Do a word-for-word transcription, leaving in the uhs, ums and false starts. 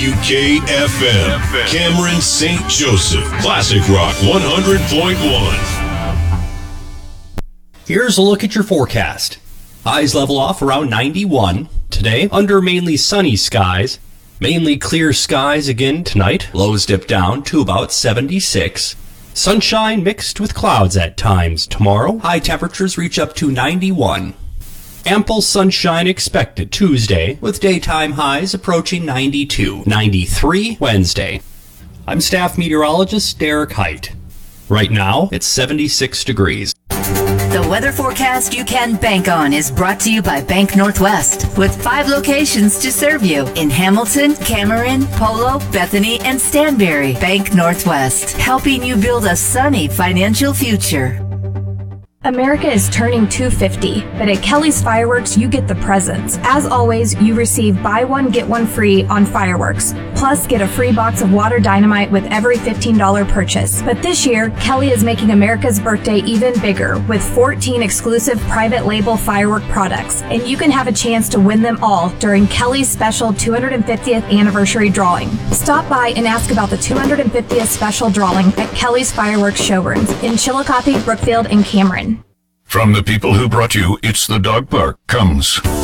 W K F M, Cameron Saint Joseph, Classic Rock one hundred point one. Here's a look at your forecast. Highs level off around ninety-one. Today, under mainly sunny skies. Mainly clear skies again tonight. Lows dip down to about seventy-six. Sunshine mixed with clouds at times. Tomorrow, high temperatures reach up to ninety-one. Ample sunshine expected Tuesday, with daytime highs approaching ninety-two. ninety-three Wednesday. I'm staff meteorologist Derek Height. Right now, it's seventy-six degrees. The weather forecast you can bank on is brought to you by Bank Northwest, with five locations to serve you in Hamilton, Cameron, Polo, Bethany, and Stanberry. Bank Northwest, helping you build a sunny financial future. America is turning two hundred fifty, but at Kelly's Fireworks, you get the presents. As always, you receive buy one, get one free on fireworks. Plus, get a free box of water dynamite with every fifteen dollars purchase. But this year, Kelly is making America's birthday even bigger with fourteen exclusive private label firework products. And you can have a chance to win them all during Kelly's special two hundred fiftieth anniversary drawing. Stop by and ask about the two hundred fiftieth special drawing at Kelly's Fireworks showrooms in Chillicothe, Brookfield, and Cameron. From the people who brought you It's the Dog Park comes